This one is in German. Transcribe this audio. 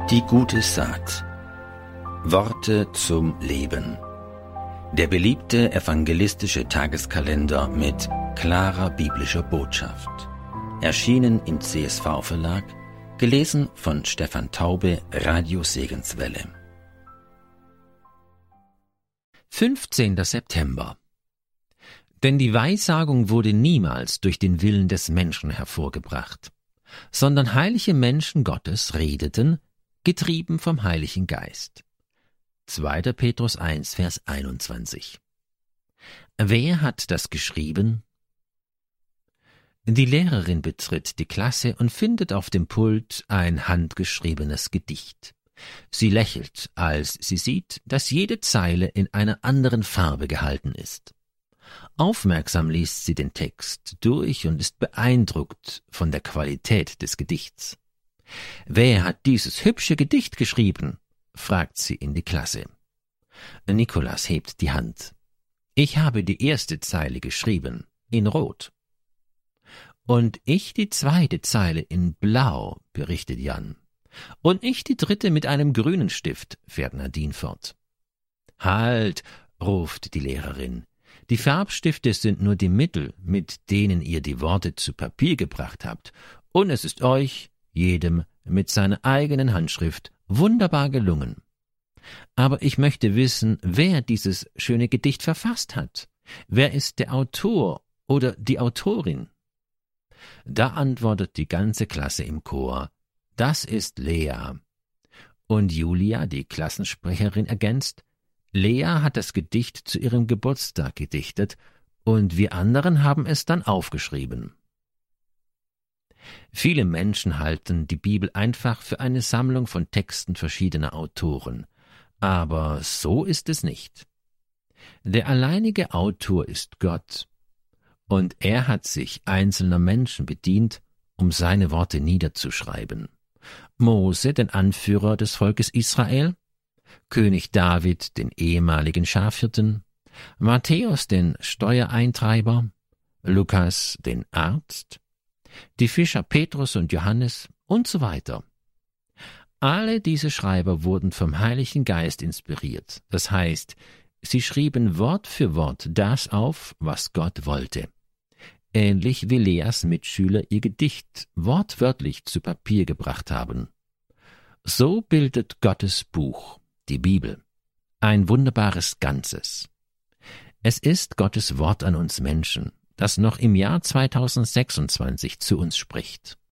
Die gute Saat. Worte zum Leben. Der beliebte evangelistische Tageskalender mit klarer biblischer Botschaft. Erschienen im CSV Verlag, gelesen von Stefan Taube, Radio Segenswelle. 15. September. Denn die Weissagung wurde niemals durch den Willen des Menschen hervorgebracht, sondern heilige Menschen Gottes redeten, getrieben vom Heiligen Geist. 2. Petrus 1, Vers 21. Wer hat das geschrieben? Die Lehrerin betritt die Klasse und findet auf dem Pult ein handgeschriebenes Gedicht. Sie lächelt, als sie sieht, dass jede Zeile in einer anderen Farbe gehalten ist. Aufmerksam liest sie den Text durch und ist beeindruckt von der Qualität des Gedichts. »Wer hat dieses hübsche Gedicht geschrieben?« fragt sie in die Klasse. Nikolas hebt die Hand. »Ich habe die erste Zeile geschrieben, in Rot.« »Und ich die zweite Zeile in Blau«, berichtet Jan. »Und ich die dritte mit einem grünen Stift«, fährt Nadine fort. »Halt«, ruft die Lehrerin. »Die Farbstifte sind nur die Mittel, mit denen ihr die Worte zu Papier gebracht habt, und es ist euch, jedem mit seiner eigenen Handschrift, wunderbar gelungen. Aber ich möchte wissen, wer dieses schöne Gedicht verfasst hat. Wer ist der Autor oder die Autorin?« Da antwortet die ganze Klasse im Chor: »Das ist Lea.« Und Julia, die Klassensprecherin, ergänzt: »Lea hat das Gedicht zu ihrem Geburtstag gedichtet, und wir anderen haben es dann aufgeschrieben.« Viele Menschen halten die Bibel einfach für eine Sammlung von Texten verschiedener Autoren. Aber so ist es nicht. Der alleinige Autor ist Gott, und er hat sich einzelner Menschen bedient, um seine Worte niederzuschreiben. Mose, den Anführer des Volkes Israel, König David, den ehemaligen Schafhirten, Matthäus, den Steuereintreiber, Lukas, den Arzt, die Fischer Petrus und Johannes und so weiter. Alle diese Schreiber wurden vom Heiligen Geist inspiriert. Das heißt, sie schrieben Wort für Wort das auf, was Gott wollte. Ähnlich wie Leas Mitschüler ihr Gedicht wortwörtlich zu Papier gebracht haben. So bildet Gottes Buch, die Bibel, ein wunderbares Ganzes. Es ist Gottes Wort an uns Menschen, das noch im Jahr 2026 zu uns spricht.